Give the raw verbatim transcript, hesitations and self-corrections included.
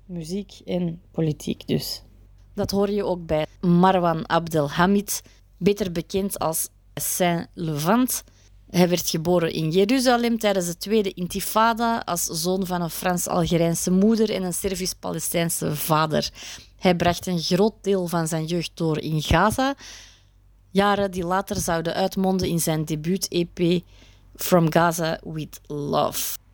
muziek en politiek dus. Dat hoor je ook bij Marwan Abdelhamid, beter bekend als Saint-Levant. Hij werd geboren in Jeruzalem tijdens de Tweede Intifada als zoon van een Frans-Algerijnse moeder en een Servisch-Palestijnse vader. Hij bracht een groot deel van zijn jeugd door in Gaza, jaren die later zouden uitmonden in zijn debuut-E P From Gaza With Love.